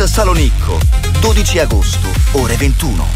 Tennis Salonicco, 12 agosto, ore 21.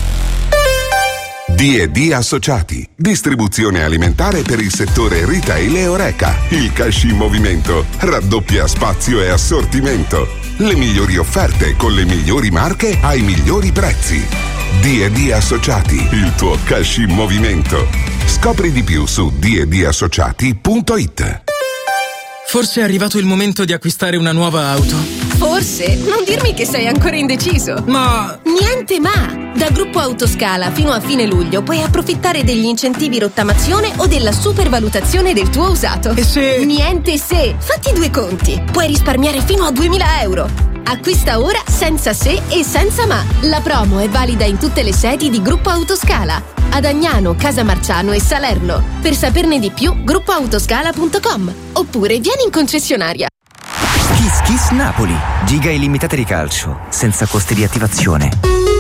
D&D Associati, distribuzione alimentare per il settore retail e Horeca. Il cash in movimento raddoppia spazio e assortimento. Le migliori offerte con le migliori marche ai migliori prezzi. D&D Associati, il tuo cash in movimento. Scopri di più su ddassociati.it. Forse è arrivato il momento di acquistare una nuova auto. Forse? Non dirmi che sei ancora indeciso. Ma... Niente ma! Da Gruppo Autoscala fino a fine luglio puoi approfittare degli incentivi rottamazione o della supervalutazione del tuo usato. E se... Niente se! Fatti due conti. Puoi risparmiare fino a 2.000 euro. Acquista ora senza se e senza ma. La promo è valida in tutte le sedi di Gruppo Autoscala. Ad Agnano, Casamarciano e Salerno. Per saperne di più, gruppoautoscala.com. Oppure vieni in concessionaria. Kiss Kiss Napoli. Giga illimitate di calcio, senza costi di attivazione.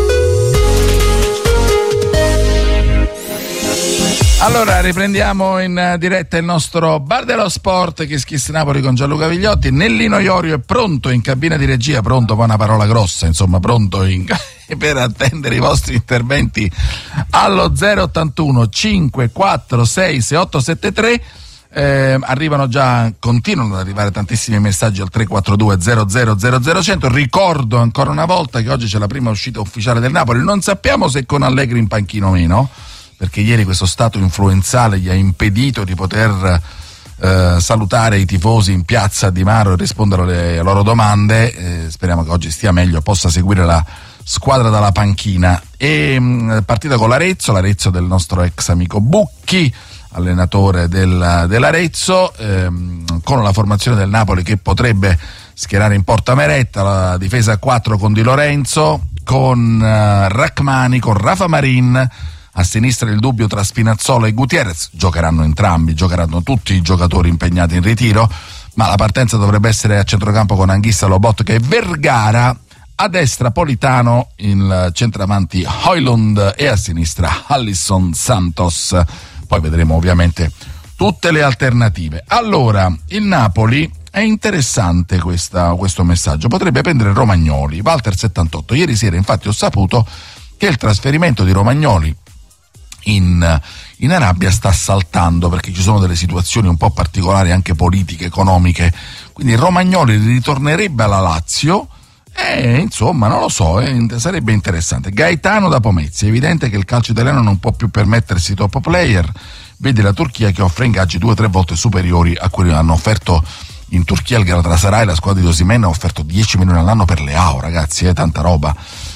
Allora riprendiamo in diretta il nostro Bar dello Sport, Kiss Kiss Napoli con Gianluca Vigliotti. Nellino Iorio è pronto in cabina di regia, pronto poi una parola grossa, insomma pronto per attendere i vostri interventi allo 081 546 6873. Arrivano già, continuano ad arrivare tantissimi messaggi al 342 00 Ricordo ancora una volta che oggi c'è la prima uscita ufficiale del Napoli. Non sappiamo se con Allegri in panchino o meno, perché ieri questo stato influenzale gli ha impedito di poter salutare i tifosi in piazza Di Maro e rispondere alle loro domande. Speriamo che oggi stia meglio, possa seguire la squadra dalla panchina. E partita con l'Arezzo del nostro ex amico Bucchi, allenatore dell'Arezzo, con la formazione del Napoli che potrebbe schierare in porta Meretta, la difesa a 4 con Di Lorenzo, con Rachmani, con Rafa Marin, a sinistra il dubbio tra Spinazzola e Gutierrez. Giocheranno tutti i giocatori impegnati in ritiro, ma la partenza dovrebbe essere a centrocampo con Anghissa, Lobotka e Vergara, a destra Politano, in centravanti Højlund e a sinistra Alisson Santos. Poi vedremo ovviamente tutte le alternative. Allora, il Napoli, è interessante questo messaggio, potrebbe prendere Romagnoli. Walter 78, ieri sera infatti ho saputo che il trasferimento di Romagnoli in Arabia sta saltando, perché ci sono delle situazioni un po' particolari anche politiche, economiche, quindi Romagnoli ritornerebbe alla Lazio. Insomma, non lo so, sarebbe interessante. Gaetano da Pomezia, è evidente che il calcio italiano non può più permettersi top player. Vedi la Turchia che offre ingaggi 2 o 3 volte superiori a quelli che hanno offerto in Turchia il Galatasaray. La squadra di Osimhen ha offerto 10 milioni all'anno per Leao, ragazzi, tanta roba.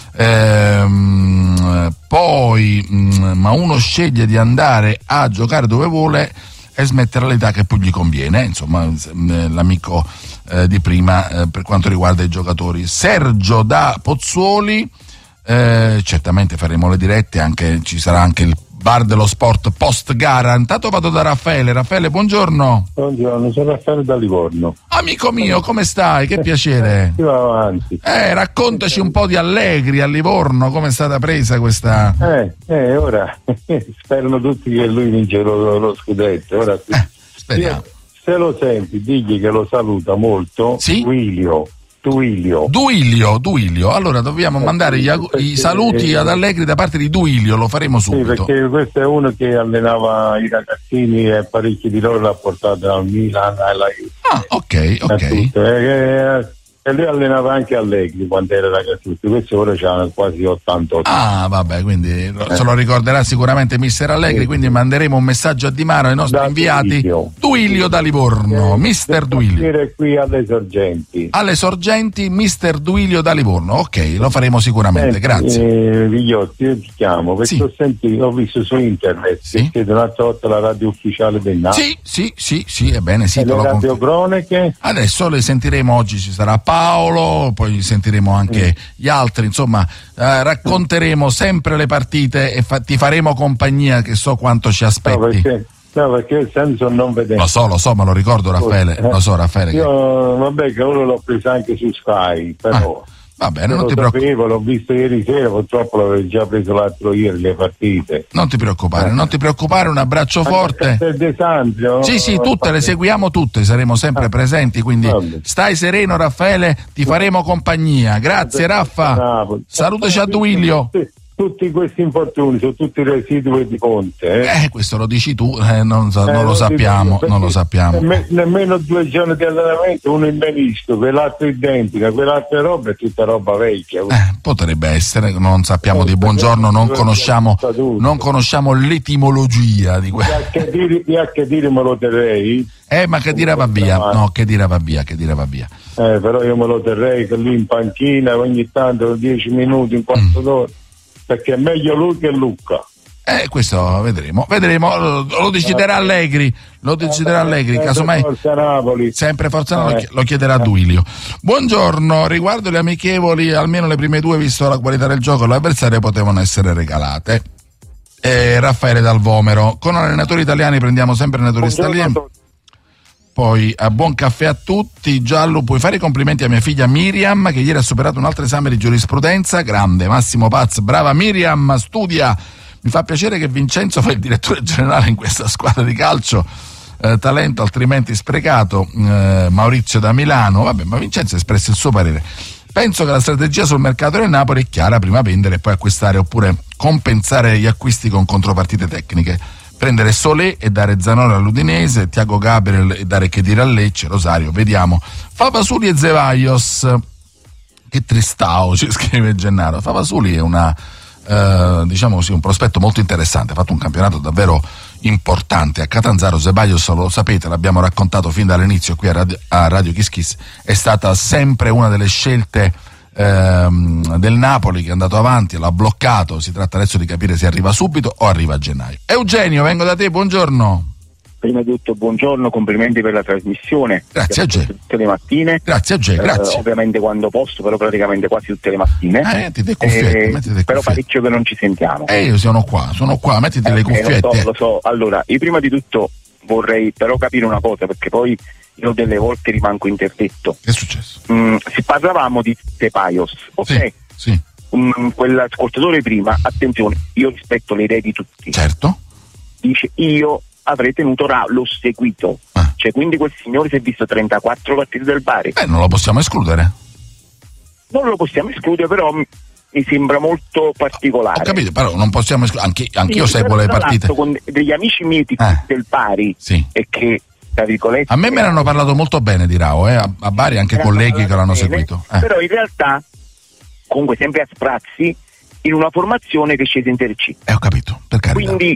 Poi ma uno sceglie di andare a giocare dove vuole e smettere all'età che più gli conviene, insomma, l'amico di prima per quanto riguarda i giocatori. Sergio da Pozzuoli, certamente faremo le dirette, ci sarà anche il Bar dello Sport post gara. Intanto vado da Raffaele, buongiorno. Buongiorno, sono Raffaele da Livorno. Amico mio, come stai? Che piacere. Si va avanti. Raccontaci un po' di Allegri a Livorno, come è stata presa questa... Ora sperano tutti che lui vince lo scudetto. Ora speriamo. Se lo senti, digli che lo saluta molto. Sì? Duilio. Allora dobbiamo mandare i saluti ad Allegri da parte di Duilio, lo faremo subito. Sì, perché questo è uno che allenava i ragazzini e parecchi di loro l'ha portato al Milan, alla ok. E lui allenava anche Allegri quando era ragazzetto, questo ora c'ha quasi 88. Vabbè, quindi se lo ricorderà sicuramente mister Allegri, quindi manderemo un messaggio a Di Maro ai nostri inviati. Duilio da Livorno, mister Duilio. Qui alle Sorgenti, mister Duilio da Livorno, ok, lo faremo sicuramente, grazie. Vigliotti, io ti chiamo perché ho visto su internet che un'altra volta la radio ufficiale del Napoli. Sì, ebbene sì. Le radio cronache. Adesso le sentiremo, oggi ci sarà Paolo, poi sentiremo anche gli altri, insomma racconteremo sempre le partite e ti faremo compagnia, che so quanto ci aspetti. No, perché il senso non vedere. Lo so, ma lo ricordo Raffaele, Raffaele. Io vabbè che ora l'ho presa anche su Sky, però. Va bene, non ti preoccupare. L'ho visto ieri sera, purtroppo l'avevo già preso l'altro ieri le partite. Non ti preoccupare, un abbraccio forte. Sì, tutte le seguiamo tutte, saremo sempre presenti, quindi stai sereno Raffaele, ti faremo compagnia. Grazie Raffa. Salutaci a Duilio. Tutti questi infortuni sono tutti residui di Conte. Questo lo dici tu, non lo sappiamo. Nemmeno 2 giorni di allenamento, uno in menisco, quell'altro identica, quell'altra roba è tutta roba vecchia. Potrebbe essere, non sappiamo di Buongiorno, non conosciamo l'etimologia di quello. Che dire me lo terrei? Ma che dire va via? No, che dire va via. Però io me lo terrei lì in panchina ogni tanto 10 minuti, un quarto d'ora. Perché è meglio lui che Lucca. Questo vedremo, lo deciderà Allegri, casomai Forza Napoli. Sempre Forza Napoli, lo chiederà Duilio. Buongiorno, riguardo le amichevoli, almeno le prime 2, visto la qualità del gioco, le avversarie potevano essere regalate. Raffaele Dal Vomero, con allenatori italiani prendiamo sempre allenatori italiani. Poi a buon caffè a tutti. Giallo, puoi fare i complimenti a mia figlia Miriam che ieri ha superato un altro esame di giurisprudenza. Grande, Massimo Paz, brava Miriam, studia. Mi fa piacere che Vincenzo fa il direttore generale in questa squadra di calcio, talento altrimenti sprecato. Maurizio da Milano, vabbè, ma Vincenzo ha espresso il suo parere. Penso che la strategia sul mercato del Napoli è chiara: prima vendere e poi acquistare, oppure compensare gli acquisti con contropartite tecniche. Prendere Solé e dare Zanoni all'Udinese, Thiago Gabriel e dare Khedira al Lecce, Rosario, vediamo. Favasuli e Zevaios, che tristao, ci scrive Gennaro. Favasuli è una, diciamo così, un prospetto molto interessante, ha fatto un campionato davvero importante a Catanzaro. Zebaios, lo sapete, l'abbiamo raccontato fin dall'inizio qui a Radio Kiss Kiss, è stata sempre una delle scelte del Napoli, che è andato avanti, l'ha bloccato. Si tratta adesso di capire se arriva subito o arriva a gennaio. Eugenio, vengo da te, buongiorno. Prima di tutto buongiorno, complimenti per la trasmissione. Grazie a Ge. Tutte le mattine. Grazie a Ge, grazie. Ovviamente quando posso, però praticamente quasi tutte le mattine. Mettiti le cuffiette. Però parecchio che non ci sentiamo. Io sono qua, mettiti le cuffiette. Lo so. Allora, io prima di tutto vorrei però capire una cosa, perché poi io delle volte rimango interdetto. Che è successo? Se parlavamo di Zebaios, ok? Sì. Quell'ascoltatore prima, attenzione, io rispetto le idee di tutti. Certo. Dice, io avrei tenuto l'ho seguito. Cioè, quindi quel signore si è visto 34 partite del Bari. Non lo possiamo escludere. Non lo possiamo escludere, però mi sembra molto particolare. Ho capito, però non possiamo escludere. Anch'io seguo le partite. Con degli amici miei del Bari, e che tra virgolette. A me ne hanno parlato molto bene di Rao, a Bari anche colleghi che l'hanno seguito. Però in realtà, comunque sempre a sprazzi, in una formazione che è scesa in Serie C. Ho capito, per carità. Quindi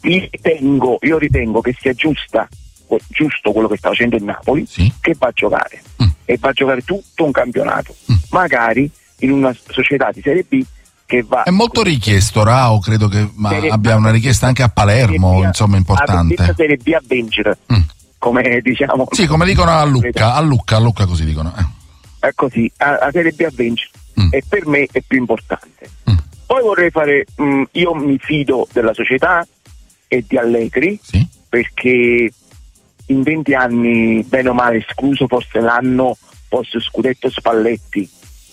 io ritengo che sia giusto quello che sta facendo il Napoli, che va a giocare. E va a giocare tutto un campionato. Magari in una società di Serie B che va. È molto richiesto Rao, credo che abbia una richiesta anche a Palermo, insomma, importante. La Serie B Avenger. Come diciamo. Sì, come dicono a Lucca così dicono. È così, a Serie B Avenger. E per me è più importante. Poi vorrei fare, io mi fido della società e di Allegri, perché in 20 anni, bene o male, escluso forse l'anno post scudetto Spalletti,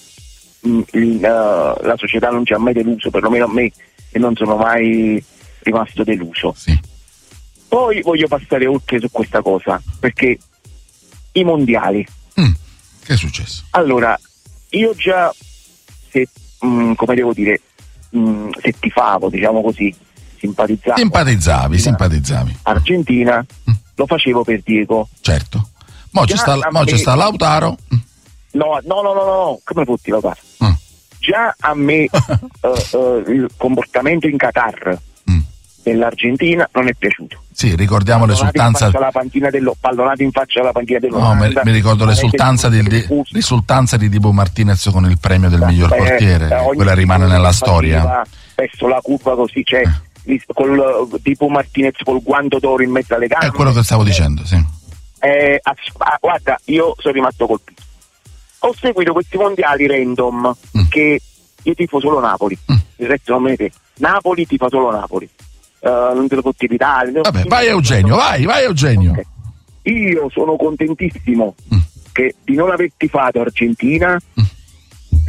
la società non ci ha mai deluso, perlomeno a me, e non sono mai rimasto deluso. Poi voglio passare oltre su questa cosa, perché i mondiali. Che è successo? Allora, io già, come devo dire, se tifavo, diciamo così, simpatizzavi. Argentina, lo facevo per Diego. Certo. Mo c'è sta Lautaro. No, come puoi Lautaro? Già a me il comportamento in Qatar dell'Argentina non è piaciuto. Sì, ricordiamo l'esultanza. Pallonato in faccia alla panchina dello. No, mi ricordo l'esultanza di Dibu Martinez con il premio del miglior portiere. Quella rimane nella storia. Spesso la curva così, cioè col Dibu Martinez col guanto d'oro in mezzo alle gambe. È quello che stavo dicendo, sì. Guarda, io sono rimasto colpito. Ho seguito questi mondiali random che io tifo solo Napoli. Il resto non me ne frega. Napoli tifa solo Napoli. Non te lo può evitare. Vabbè, vai Eugenio, vai Eugenio. Okay. Io sono contentissimo di non aver tifato Argentina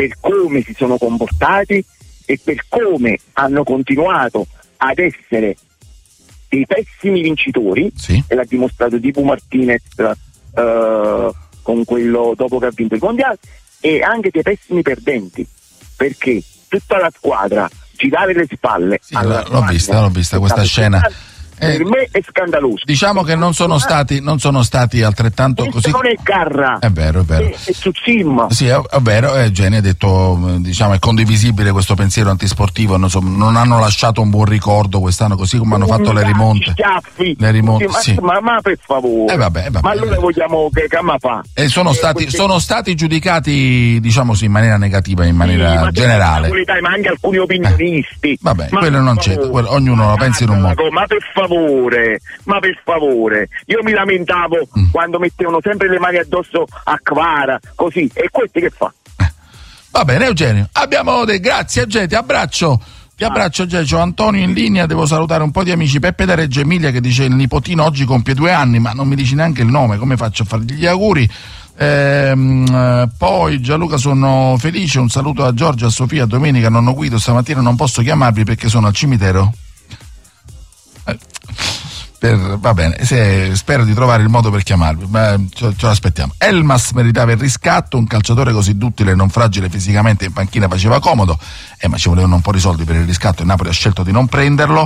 per come si sono comportati e per come hanno continuato ad essere dei pessimi vincitori, e l'ha dimostrato Dibu Martinez con quello dopo che ha vinto il mondiale, e anche dei pessimi perdenti, perché tutta la squadra girare le spalle l'ho vista questa scena. Per me è scandaloso. Diciamo che non sono stati altrettanto così. Non è Garra. È vero. È Tsutsim. Sì, è vero, Geni ha detto, diciamo, è condivisibile questo pensiero antisportivo, non hanno lasciato un buon ricordo quest'anno, così come hanno fatto le rimonte. Ma per favore. Vabbè. Ma allora vogliamo che Gamma fa? E sono stati giudicati, diciamo, in maniera negativa, in maniera generale. Ma anche alcuni opinionisti. Vabbè, quello non c'è, ognuno la pensa in un modo. Ma per favore, io mi lamentavo quando mettevano sempre le mani addosso a Kvara, così, e questi che fa? Va bene, Eugenio, grazie Eugenio, ti abbraccio Eugenio. C'ho Antonio in linea, devo salutare un po' di amici. Peppe da Reggio Emilia che dice il nipotino oggi compie 2 anni, ma non mi dici neanche il nome, come faccio a fargli gli auguri? Poi Gianluca, sono felice, un saluto a Giorgio, a Sofia, a Domenica, a nonno Guido. Stamattina non posso chiamarvi perché sono al cimitero. Va bene, spero di trovare il modo per chiamarvi, ma ce lo aspettiamo. Elmas meritava il riscatto, un calciatore così duttile e non fragile fisicamente in panchina faceva comodo, ma ci volevano un po' di soldi per il riscatto e Napoli ha scelto di non prenderlo.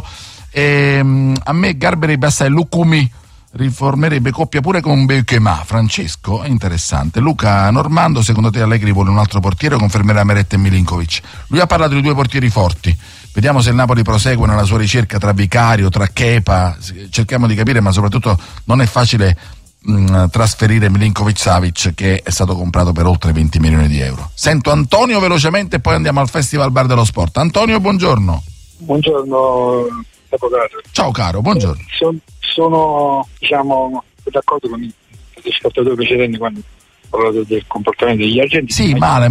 A me garberebbe assai Lucumi, riformerebbe coppia pure con Beuchema. Francesco, è interessante. Luca Normando, secondo te Allegri vuole un altro portiere o confermerà Meret e Milinkovic? Lui ha parlato di 2 portieri forti. Vediamo se il Napoli prosegue nella sua ricerca tra Vicario, tra Kepa, cerchiamo di capire, ma soprattutto non è facile trasferire Milinkovic-Savic, che è stato comprato per oltre 20 milioni di euro. Sento Antonio velocemente e poi andiamo al Festival Bar dello Sport. Antonio, buongiorno. Buongiorno, avvocato. Ciao caro, buongiorno. Sono d'accordo con gli ascoltatori precedenti quando parlato del comportamento degli argentini. Sì, male.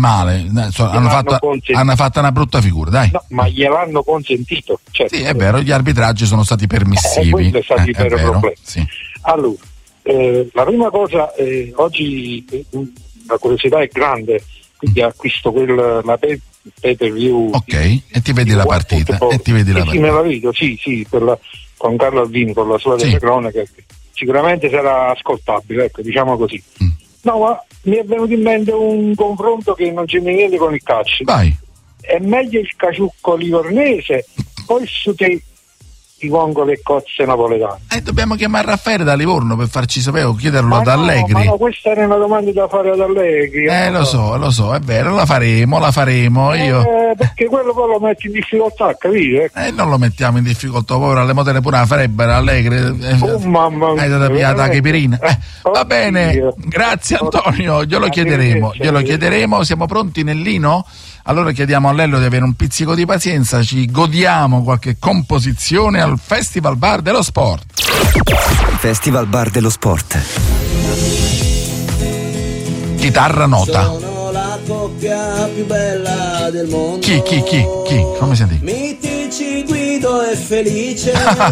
Hanno fatto una brutta figura, dai. No, ma gliel'hanno consentito. Certo. Sì, è vero, gli arbitraggi sono stati permissivi. Quello è stato il vero problema. Sì. Allora, la prima cosa, oggi la curiosità è grande, quindi acquisto la pay per view. Ok, e ti vedi la partita. Sì, me la vedo, sì, con Carlo Alvini, con la sua telecronaca, sicuramente sarà ascoltabile, ecco, diciamo così. No, ma mi è venuto in mente un confronto che non c'è niente con il calcio. Vai. È meglio il caciucco livornese o il sutè di vongole e cozze napoletane? Dobbiamo chiamare Raffaele da Livorno per farci sapere o chiederlo ad Allegri. Ma no, questa era una domanda da fare ad Allegri. Lo so, è vero, la faremo. Io. Perché quello poi lo metti in difficoltà, capite? Non lo mettiamo in difficoltà, povero, alle modelle pure la farebbero Allegri. Mamma mia. Hai dato via la chipirina. Va bene, grazie Antonio, glielo chiederemo. Siamo pronti Nellino? Allora chiediamo a Lello di avere un pizzico di pazienza, ci godiamo qualche composizione al Festival Bar dello Sport. Festival Bar dello Sport. Chitarra nota. Sono la coppia più bella del mondo. Chi? Come senti? Mitici, Guido e Felice.